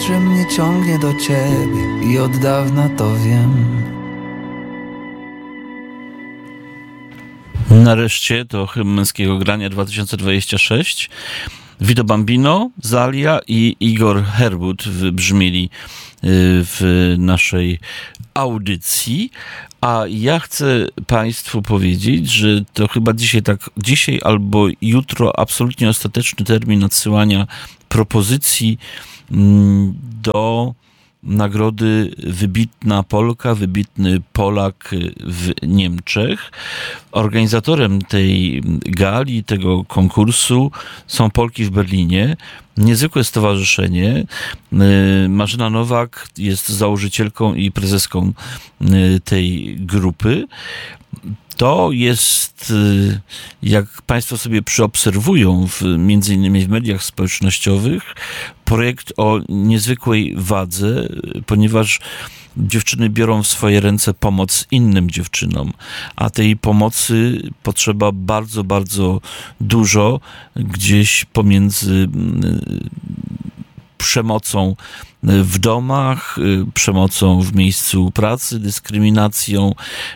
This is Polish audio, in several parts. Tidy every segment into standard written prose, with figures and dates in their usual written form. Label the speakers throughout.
Speaker 1: że mnie ciągnie do ciebie i od dawna to wiem.
Speaker 2: Nareszcie to hymn Męskiego Grania 2026. Vito Bambino, Zalia i Igor Herbut wybrzmieli w naszej audycji, a ja chcę Państwu powiedzieć, że to chyba dzisiaj albo jutro absolutnie ostateczny termin odsyłania propozycji do nagrody Wybitna Polka, Wybitny Polak w Niemczech. Organizatorem tej gali, tego konkursu są Polki w Berlinie. Niezwykłe stowarzyszenie. Marzena Nowak jest założycielką i prezeską tej grupy. To jest, jak Państwo sobie przyobserwują, między innymi w mediach społecznościowych, projekt o niezwykłej wadze, ponieważ dziewczyny biorą w swoje ręce pomoc innym dziewczynom, a tej pomocy potrzeba bardzo, bardzo dużo gdzieś pomiędzy przemocą w domach, przemocą w miejscu pracy, dyskryminacją,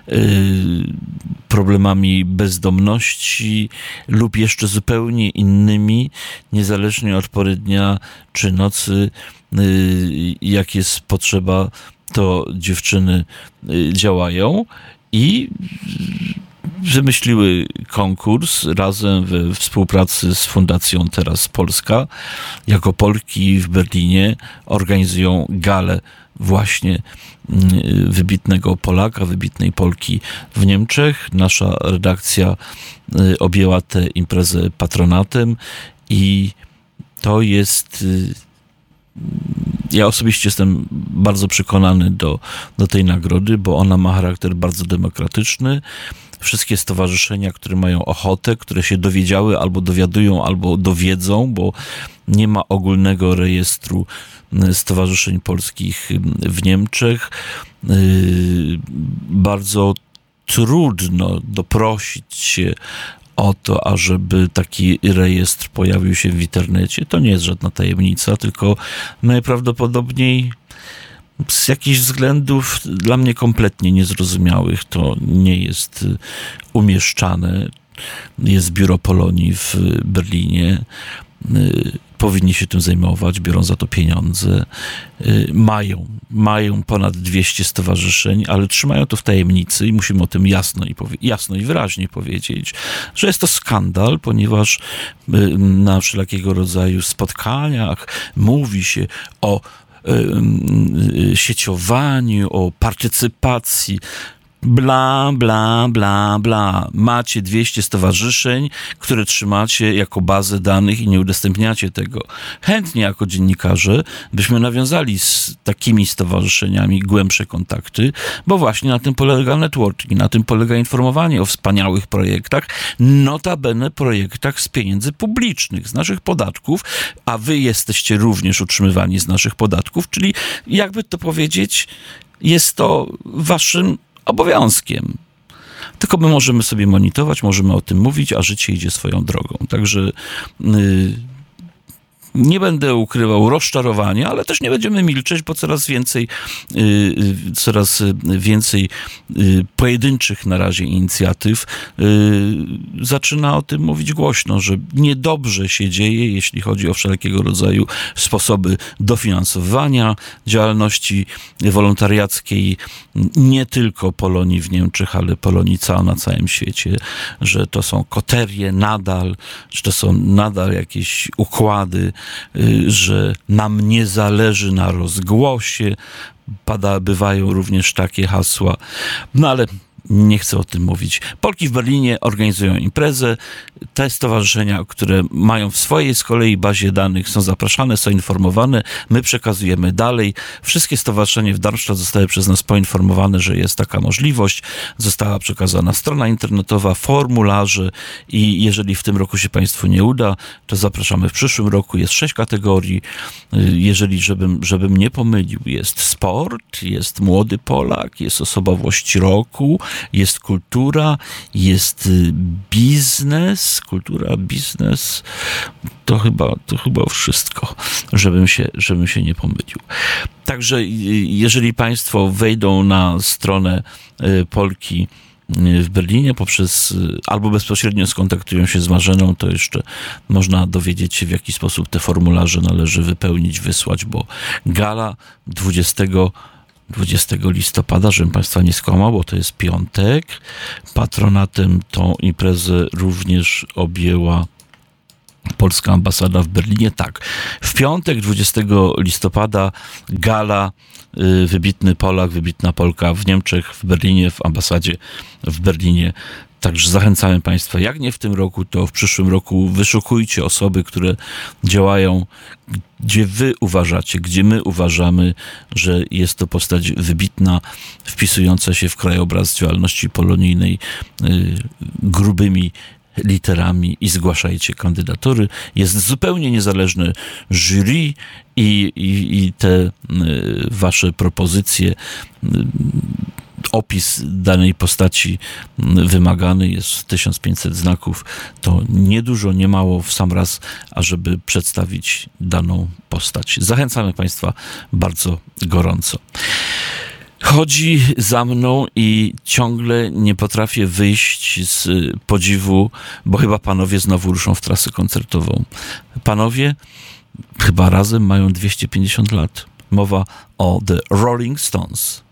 Speaker 2: problemami bezdomności lub jeszcze zupełnie innymi, niezależnie od pory dnia czy nocy, jak jest potrzeba, to dziewczyny działają i wymyśliły konkurs razem we współpracy z Fundacją Teraz Polska. Jako Polki w Berlinie organizują galę właśnie wybitnego Polaka, wybitnej Polki w Niemczech. Nasza redakcja objęła tę imprezę patronatem i to jest... Ja osobiście jestem bardzo przekonany do tej nagrody, bo ona ma charakter bardzo demokratyczny. Wszystkie stowarzyszenia, które mają ochotę, które się dowiedziały, albo dowiadują, albo dowiedzą, bo nie ma ogólnego rejestru stowarzyszeń polskich w Niemczech. Bardzo trudno doprosić się o to, ażeby taki rejestr pojawił się w internecie. To nie jest żadna tajemnica, tylko najprawdopodobniej z jakichś względów dla mnie kompletnie niezrozumiałych to nie jest umieszczane. Jest biuro Polonii w Berlinie. Powinni się tym zajmować, biorą za to pieniądze. Mają ponad 200 stowarzyszeń, ale trzymają to w tajemnicy i musimy o tym jasno i wyraźnie powiedzieć, że jest to skandal, ponieważ na wszelkiego rodzaju spotkaniach mówi się o sieciowaniu, o partycypacji. Bla, bla, bla, bla. Macie 200 stowarzyszeń, które trzymacie jako bazę danych i nie udostępniacie tego. Chętnie jako dziennikarze byśmy nawiązali z takimi stowarzyszeniami głębsze kontakty, bo właśnie na tym polega networking, na tym polega informowanie o wspaniałych projektach, notabene projektach z pieniędzy publicznych, z naszych podatków, a wy jesteście również utrzymywani z naszych podatków, czyli jakby to powiedzieć, jest to waszym obowiązkiem. Tylko my możemy sobie monitorować, możemy o tym mówić, a życie idzie swoją drogą. Także nie będę ukrywał rozczarowania, ale też nie będziemy milczeć, bo coraz więcej pojedynczych na razie inicjatyw zaczyna o tym mówić głośno, że niedobrze się dzieje, jeśli chodzi o wszelkiego rodzaju sposoby dofinansowywania działalności wolontariackiej, nie tylko Polonii w Niemczech, ale Polonii na całym świecie, że to są koterie nadal, że to są nadal jakieś układy, że nam nie zależy na rozgłosie. Bywają również takie hasła. No ale nie chcę o tym mówić. Polki w Berlinie organizują imprezę. Te stowarzyszenia, które mają w swojej z kolei bazie danych, są zapraszane, są informowane. My przekazujemy dalej. Wszystkie stowarzyszenia w Darmstadt zostały przez nas poinformowane, że jest taka możliwość. Została przekazana strona internetowa, formularze i jeżeli w tym roku się Państwu nie uda, to zapraszamy w przyszłym roku. Jest 6 kategorii. Jeżeli, żebym nie pomylił, jest sport, jest młody Polak, jest osobowość roku, Jest kultura, jest biznes. Kultura, biznes, to chyba wszystko, żebym się nie pomylił. Także jeżeli Państwo wejdą na stronę Polki w Berlinie albo bezpośrednio skontaktują się z Marzeną, to jeszcze można dowiedzieć się, w jaki sposób te formularze należy wypełnić, wysłać, bo gala 20 listopada, żebym Państwa nie skłamał, bo to jest piątek. Patronatem tą imprezę również objęła Polska Ambasada w Berlinie. Tak, w piątek 20 listopada gala wybitny Polak, wybitna Polka w Niemczech, w Berlinie, w ambasadzie w Berlinie. Także zachęcamy Państwa, jak nie w tym roku, to w przyszłym roku wyszukujcie osoby, które działają, gdzie wy uważacie, gdzie my uważamy, że jest to postać wybitna, wpisująca się w krajobraz działalności polonijnej grubymi literami i zgłaszajcie kandydatury. Jest zupełnie niezależne jury i te wasze propozycje, opis danej postaci wymagany jest 1500 znaków. To nie dużo, nie mało w sam raz, ażeby przedstawić daną postać. Zachęcamy Państwa bardzo gorąco. Chodzi za mną i ciągle nie potrafię wyjść z podziwu, bo chyba panowie znowu ruszą w trasę koncertową. Panowie chyba razem mają 250 lat. Mowa o The Rolling Stones.